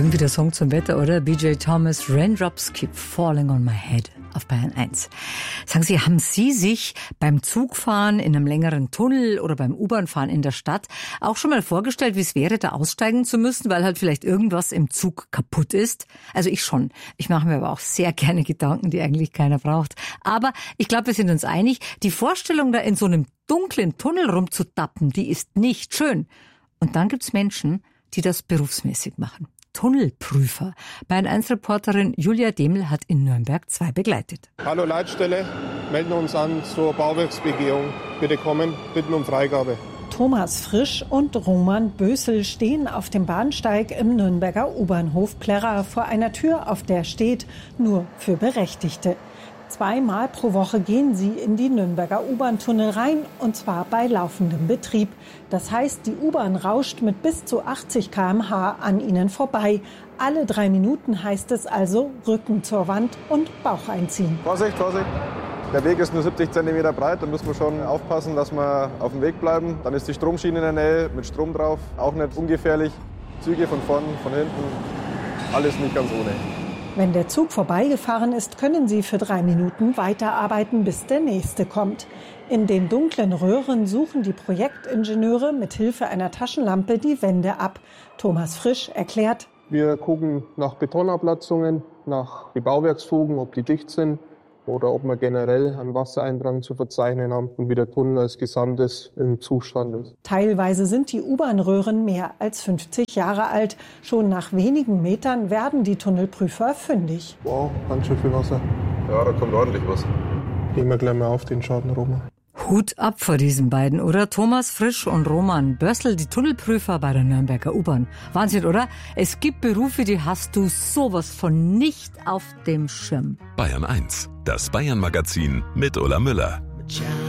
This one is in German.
Irgendwie der Song zum Wetter, oder? BJ Thomas, Raindrops Keep Falling on My Head auf Bayern 1. Sagen Sie, haben Sie sich beim Zugfahren in einem längeren Tunnel oder beim U-Bahn-Fahren in der Stadt auch schon mal vorgestellt, wie es wäre, da aussteigen zu müssen, weil halt vielleicht irgendwas im Zug kaputt ist? Also ich schon. Ich mache mir aber auch sehr gerne Gedanken, die eigentlich keiner braucht. Aber ich glaube, wir sind uns einig, die Vorstellung, da in so einem dunklen Tunnel rumzutappen, die ist nicht schön. Und dann gibt's Menschen, die das berufsmäßig machen. Tunnelprüfer. Bayern 1-Reporterin Julia Demel hat in Nürnberg 2 begleitet. Hallo Leitstelle, melden uns an zur Bauwerksbegehung. Bitte kommen, bitten um Freigabe. Thomas Frisch und Roman Bösel stehen auf dem Bahnsteig im Nürnberger U-Bahnhof Plärrer vor einer Tür, auf der steht "Nur für Berechtigte". 2-mal pro Woche gehen sie in die Nürnberger U-Bahn-Tunnel rein, und zwar bei laufendem Betrieb. Das heißt, die U-Bahn rauscht mit bis zu 80 km/h an ihnen vorbei. Alle 3 Minuten heißt es also Rücken zur Wand und Bauch einziehen. Vorsicht, Vorsicht. Der Weg ist nur 70 cm breit, da müssen wir schon aufpassen, dass wir auf dem Weg bleiben. Dann ist die Stromschiene in der Nähe mit Strom drauf, auch nicht ungefährlich. Züge von vorn, von hinten, alles nicht ganz ohne. Wenn der Zug vorbeigefahren ist, können sie für 3 Minuten weiterarbeiten, bis der nächste kommt. In den dunklen Röhren suchen die Projektingenieure mit Hilfe einer Taschenlampe die Wände ab. Thomas Frisch erklärt: Wir gucken nach Betonablatzungen, nach die Bauwerksfugen, ob die dicht sind oder ob wir generell einen Wassereindrang zu verzeichnen haben und wie der Tunnel als Gesamtes im Zustand ist. Teilweise sind die U-Bahn-Röhren mehr als 50 Jahre alt. Schon nach wenigen Metern werden die Tunnelprüfer fündig. Wow, ganz schön viel Wasser. Ja, da kommt ordentlich was. Gehen wir gleich mal auf den Schaden, Roman. Hut ab vor diesen beiden, oder? Thomas Frisch und Roman Bösel, die Tunnelprüfer bei der Nürnberger U-Bahn. Wahnsinn, oder? Es gibt Berufe, die hast du sowas von nicht auf dem Schirm. Bayern 1, das Bayern-Magazin mit Ulla Müller.